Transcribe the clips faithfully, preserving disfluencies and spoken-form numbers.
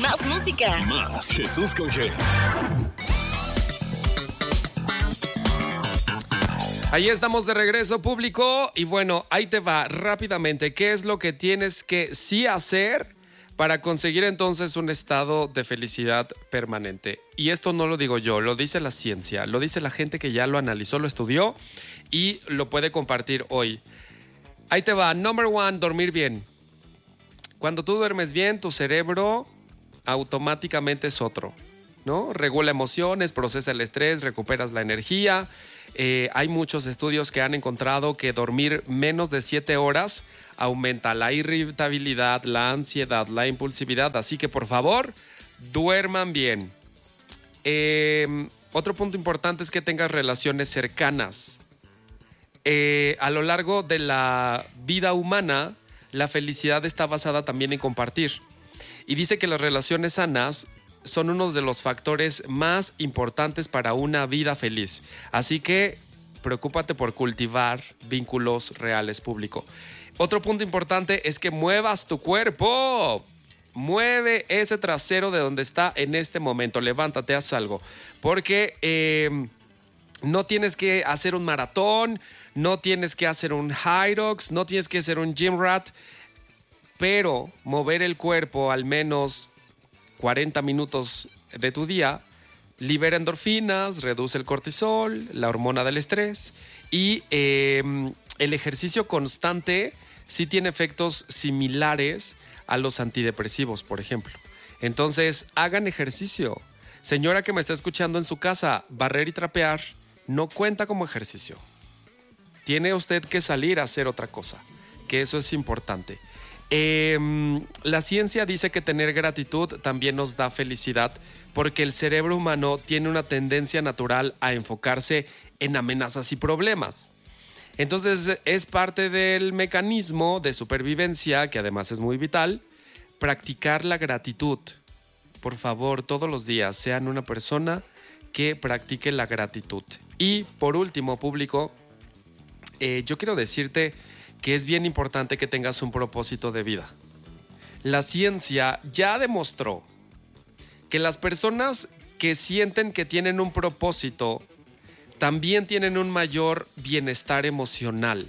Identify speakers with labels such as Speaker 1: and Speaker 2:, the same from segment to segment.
Speaker 1: Más música.
Speaker 2: Más Jesús con J.
Speaker 3: Ahí estamos de regreso, público. Y bueno, ahí te va rápidamente. ¿Qué es lo que tienes que sí hacer para conseguir entonces un estado de felicidad permanente? Y esto no lo digo yo, lo dice la ciencia, lo dice la gente que ya lo analizó, lo estudió y lo puede compartir hoy. Ahí te va. Number one, dormir bien. Cuando tú duermes bien, tu cerebro automáticamente es otro, ¿no? Regula emociones, procesa el estrés, recuperas la energía. Eh, hay muchos estudios que han encontrado que dormir menos de siete horas aumenta la irritabilidad, la ansiedad, la impulsividad. Así que por favor, duerman bien. Eh, otro punto importante es que tengas relaciones cercanas. Eh, a lo largo de la vida humana, la felicidad está basada también en compartir. Y dice que las relaciones sanas son uno de los factores más importantes para una vida feliz. Así que preocúpate por cultivar vínculos reales, público. Otro punto importante es que muevas tu cuerpo. Mueve ese trasero de donde está en este momento. Levántate, haz algo. Porque eh, no tienes que hacer un maratón, no tienes que hacer un Hyrox, no tienes que hacer un gym rat, pero mover el cuerpo al menos cuarenta minutos de tu día libera endorfinas, reduce el cortisol, la hormona del estrés, y eh, el ejercicio constante sí tiene efectos similares a los antidepresivos, por ejemplo. Entonces, hagan ejercicio. Señora que me está escuchando en su casa, barrer y trapear no cuenta como ejercicio. Tiene usted que salir a hacer otra cosa, que eso es importante. Eh, la ciencia dice que tener gratitud también nos da felicidad porque el cerebro humano tiene una tendencia natural a enfocarse en amenazas y problemas. Entonces es parte del mecanismo de supervivencia, que además es muy vital, practicar la gratitud. Por favor, todos los días sean una persona que practique la gratitud. Y por último, público, eh, yo quiero decirte que es bien importante que tengas un propósito de vida. La ciencia ya demostró que las personas que sienten que tienen un propósito también tienen un mayor bienestar emocional.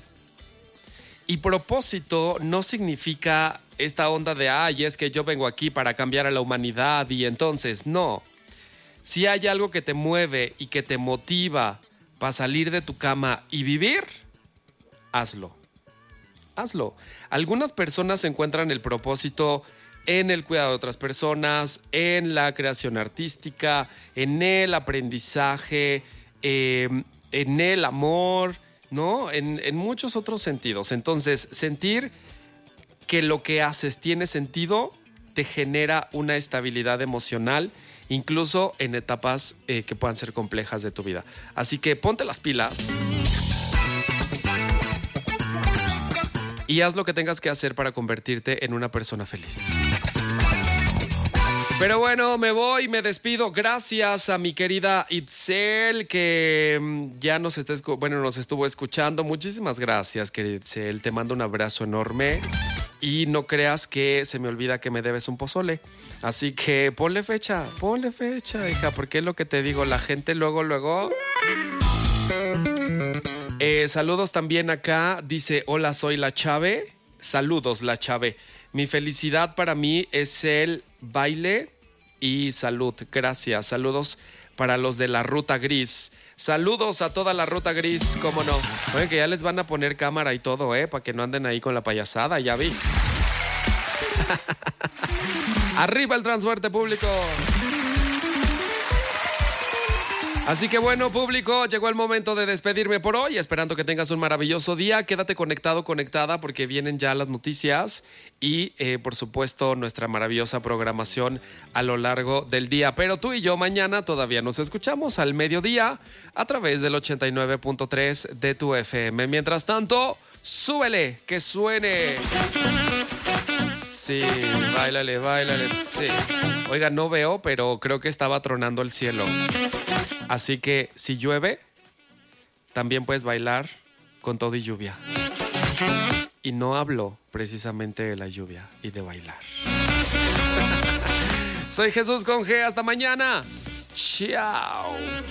Speaker 3: Y propósito no significa esta onda de, ay, es que yo vengo aquí para cambiar a la humanidad y entonces, no. Si hay algo que te mueve y que te motiva para salir de tu cama y vivir, hazlo. Hazlo. Algunas personas encuentran el propósito en el cuidado de otras personas, en la creación artística, en el aprendizaje, eh, en el amor, ¿no? En, en muchos otros sentidos. Entonces, sentir que lo que haces tiene sentido te genera una estabilidad emocional, incluso en etapas eh, que puedan ser complejas de tu vida. Así que ponte las pilas y haz lo que tengas que hacer para convertirte en una persona feliz. Pero bueno, me voy, me despido. Gracias a mi querida Itzel, que ya nos, está, bueno, nos estuvo escuchando. Muchísimas gracias, querida Itzel. Te mando un abrazo enorme. Y no creas que se me olvida que me debes un pozole. Así que ponle fecha, ponle fecha, hija, porque es lo que te digo. La gente luego, luego... Eh, saludos también acá, dice, hola, soy la Chave. Saludos, la Chave. Mi felicidad para mí es el baile y salud. Gracias. Saludos para los de la Ruta Gris. Saludos a toda la Ruta Gris, cómo no. Oye, que ya les van a poner cámara y todo, ¿eh? Para que no anden ahí con la payasada, ya vi. Arriba el transporte público. Así que bueno, público, llegó el momento de despedirme por hoy, esperando que tengas un maravilloso día. Quédate conectado, conectada, porque vienen ya las noticias y, eh, por supuesto, nuestra maravillosa programación a lo largo del día. Pero tú y yo mañana todavía nos escuchamos al mediodía a través del ochenta y nueve punto tres de tu F M. Mientras tanto, súbele, que suene. Sí, báilale, báilale, sí. Oiga, no veo, pero creo que estaba tronando el cielo. Así que si llueve, también puedes bailar con todo y lluvia. Y no hablo precisamente de la lluvia y de bailar. Soy Jesús con G. Hasta mañana. Chao.